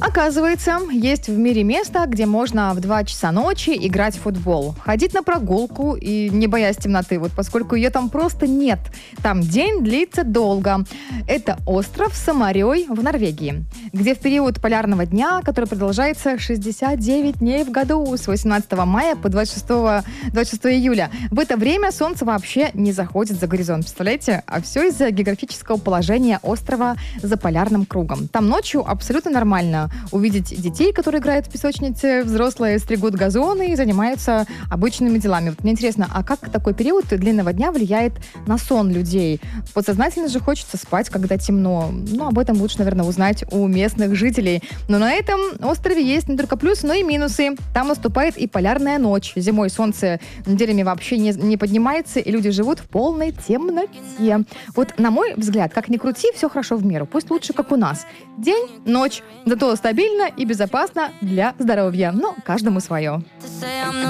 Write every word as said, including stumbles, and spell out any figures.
Оказывается, есть в мире место, где можно в два часа ночи играть в футбол, ходить на прогулку и не боясь темноты, вот поскольку ее там просто нет. Там день длится долго. Это остров Самарёй в Норвегии, где в период полярного дня, который продолжается шестьдесят девять дней в году, с восемнадцатого мая по двадцать шестое, двадцать шестое июля. В это время солнце вообще не заходит за горизонт, представляете? А все из-за географического положения острова за полярным кругом. Там ночью абсолютно нормально увидеть детей, которые играют в песочнице, взрослые стригут газоны и занимаются обычными делами. Вот мне интересно, а как такой период длинного дня влияет на сон людей? Подсознательно же хочется спать, когда темно. Ну, об этом лучше, наверное, узнать у местных жителей. Но на этом острове есть не только плюсы, но и минусы. Там наступает и полярная ночь. Зимой солнце неделями вообще не, не поднимается, и люди живут в полной темноте. Вот, на мой взгляд, как ни крути, все хорошо в меру. Пусть лучше, как у нас. День, ночь. Зато стабильно и безопасно для здоровья. Но каждому свое.